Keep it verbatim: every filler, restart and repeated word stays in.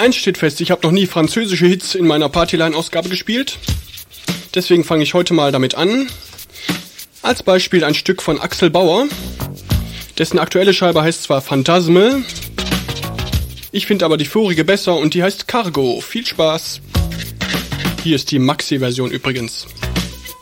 Eins steht fest, ich habe noch nie französische Hits in meiner Partyline-Ausgabe gespielt. Deswegen fange ich heute mal damit an. Als Beispiel ein Stück von Axel Bauer. Dessen aktuelle Scheibe heißt zwar Phantasme, ich finde aber die vorige besser und die heißt Cargo. Viel Spaß. Hier ist die Maxi-Version übrigens.